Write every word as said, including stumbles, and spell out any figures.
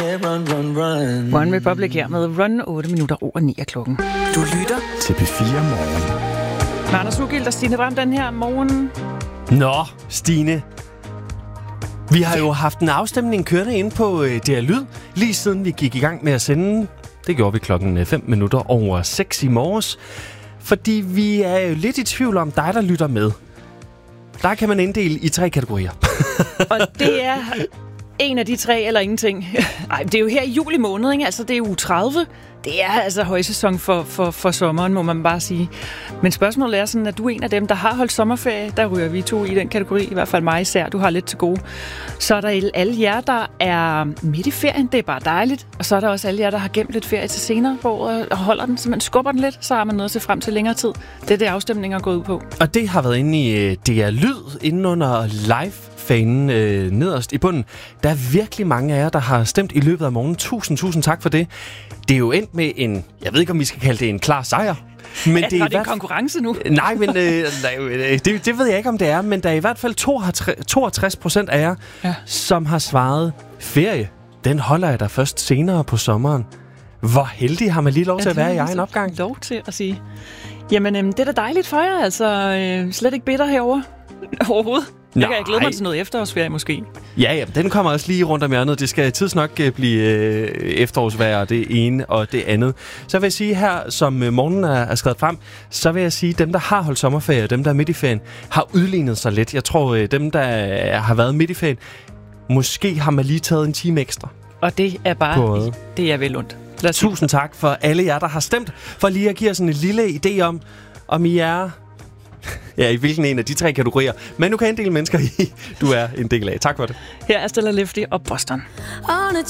Run, run, run. One Republic her med Run, otte minutter over ni af klokken. Du lytter til P fire Morgen. Med Anders Ugilt og Stine Bram den her morgen. Nå, Stine. Vi har jo haft en afstemning kørende inde på D R Lyd, lige siden vi gik i gang med at sende. Det gjorde vi klokken fem minutter over seks i morges. Fordi vi er jo lidt i tvivl om dig, der lytter med. Der kan man inddele i tre kategorier. Og det er en af de tre eller ingenting. Ej, det er jo her i juli måned, ikke? Altså det er uge tredive. Det er altså højsæson for, for, for sommeren, må man bare sige. Men spørgsmålet er sådan, at du er en af dem, der har holdt sommerferie. Der ryger vi to i den kategori, i hvert fald mig især. Du har lidt til gode. Så er der alle jer, der er midt i ferien. Det er bare dejligt. Og så er der også alle jer, der har gemt lidt ferie til senere på året og holder den, så man skubber den lidt. Så har man noget at se frem til længere tid. Det er det, afstemningen er gået ud på. Og det har været inde i D R Lyd, inde under live-fanen øh, nederst i bunden. Der er virkelig mange af jer, der har stemt i løbet af morgenen. Tusind, tusind tak for det. Det er jo endt med en, jeg ved ikke, om vi skal kalde det en klar sejr. Men er det, det er det en konkurrence nu? Nej, men øh, nej, det, det ved jeg ikke, om det er. Men der er i hvert fald toogtres procent af jer, ja. som har svaret, ferie, den holder jeg der først senere på sommeren. Hvor heldig har man lige lov til ja, at være i egen opgang? Lov til at sige. Jamen, øhm, det er da dejligt for jer. Altså, øh, slet ikke bitter herovre overhovedet. Jeg kan jeg glæde mig til noget efterårsferie måske. Ja, ja, den kommer også lige rundt om hjørnet. Det skal tids nok blive øh, efterårsvejr, det ene og det andet. Så vil jeg sige her, som øh, morgenen er, er skrevet frem, så vil jeg sige, at dem, der har holdt sommerferie, dem, der er midt i ferien, har udlignet sig lidt. Jeg tror, øh, dem, der øh, har været midt i ferien, måske har man lige taget en time ekstra. Og det er bare, på, det er vel ondt. Tusind tak for alle jer, der har stemt, for lige at give os en lille idé om, om I er... Ja, i hvilken en af de tre kategorier. Men nu kan en del mennesker i, du er en del af. Tak for det. Her er Stella Lifty og Boston. On a